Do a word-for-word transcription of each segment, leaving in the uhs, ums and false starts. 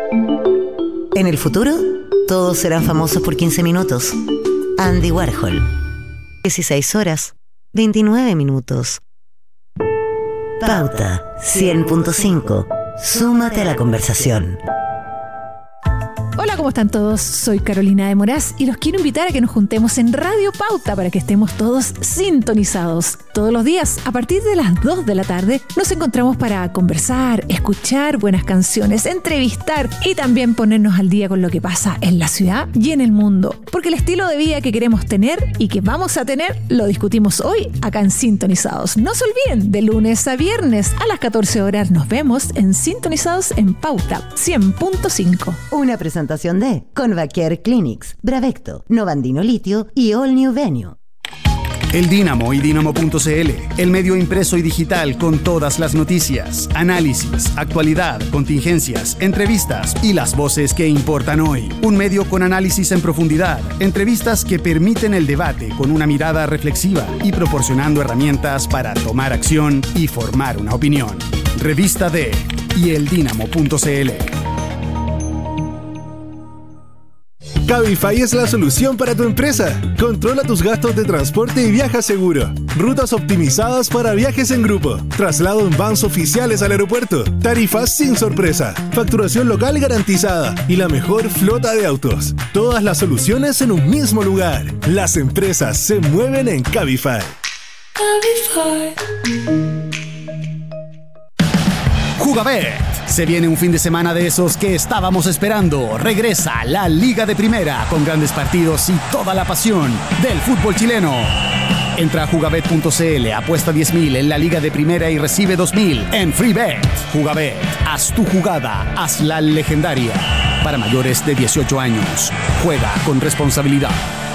En el futuro, todos serán famosos por quince minutos. Andy Warhol. dieciséis horas, veintinueve minutos. Pauta cien punto cinco. Súmate a la conversación. Hola, ¿cómo están todos? Soy Carolina de Moraz y los quiero invitar a que nos juntemos en Radio Pauta para que estemos todos sintonizados. Todos los días, a partir de las dos de la tarde, nos encontramos para conversar, escuchar buenas canciones, entrevistar y también ponernos al día con lo que pasa en la ciudad y en el mundo. Porque el estilo de vida que queremos tener y que vamos a tener, lo discutimos hoy acá en Sintonizados. No se olviden, de lunes a viernes a las catorce horas nos vemos en Sintonizados en Pauta cien punto cinco. Una presentación de Convacare Clinics, Bravecto, Novandino Litio y All New Venue. El Dínamo y Dínamo punto c l, el medio impreso y digital con todas las noticias, análisis, actualidad, contingencias, entrevistas y las voces que importan hoy. Un medio con análisis en profundidad, entrevistas que permiten el debate con una mirada reflexiva y proporcionando herramientas para tomar acción y formar una opinión. Revista de y el Dínamo punto c l. Cabify es la solución para tu empresa. Controla tus gastos de transporte y viaja seguro. Rutas optimizadas para viajes en grupo. Traslado en vans oficiales al aeropuerto. Tarifas sin sorpresa. Facturación local garantizada. Y la mejor flota de autos. Todas las soluciones en un mismo lugar. Las empresas se mueven en Cabify. Cabify. Jugabet. Se viene un fin de semana de esos que estábamos esperando. Regresa la Liga de Primera con grandes partidos y toda la pasión del fútbol chileno. Entra a jugabet punto c l, apuesta diez mil en la Liga de Primera y recibe dos mil en FreeBet. Jugabet, haz tu jugada, hazla legendaria. Para mayores de dieciocho años, juega con responsabilidad.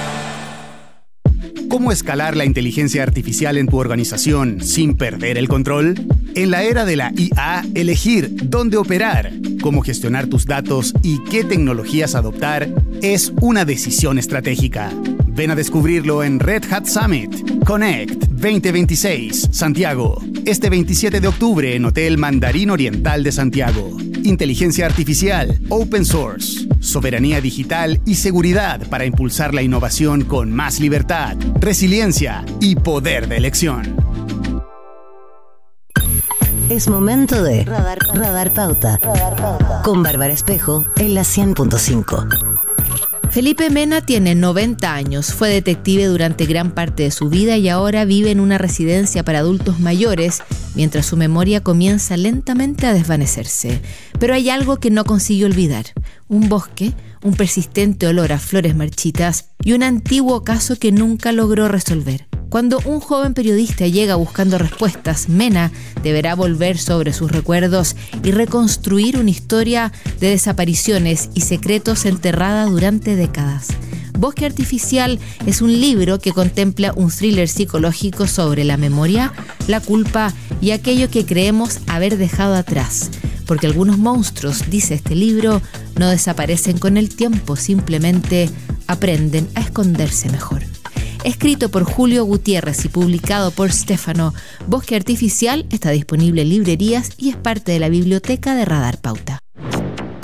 ¿Cómo escalar la inteligencia artificial en tu organización sin perder el control? En la era de la I A, elegir dónde operar, cómo gestionar tus datos y qué tecnologías adoptar es una decisión estratégica. Ven a descubrirlo en Red Hat Summit Connect veinte veintiséis, Santiago. Este veintisiete de octubre en Hotel Mandarín Oriental de Santiago. Inteligencia artificial, open source, soberanía digital y seguridad para impulsar la innovación con más libertad, resiliencia y poder de elección. Es momento de Radar, Radar Pauta, Radar Pauta con Bárbara Espejo en la cien punto cinco. Felipe Mena tiene noventa años, fue detective durante gran parte de su vida y ahora vive en una residencia para adultos mayores, mientras su memoria comienza lentamente a desvanecerse. Pero hay algo que no consiguió olvidar: un bosque, un persistente olor a flores marchitas y un antiguo caso que nunca logró resolver. Cuando un joven periodista llega buscando respuestas, Mena deberá volver sobre sus recuerdos y reconstruir una historia de desapariciones y secretos enterrada durante décadas. Bosque Artificial es un libro que contempla un thriller psicológico sobre la memoria, la culpa y aquello que creemos haber dejado atrás. Porque algunos monstruos, dice este libro, no desaparecen con el tiempo, simplemente aprenden a esconderse mejor. Escrito por Julio Gutiérrez y publicado por Stefano, Bosque Artificial está disponible en librerías y es parte de la biblioteca de Radar Pauta.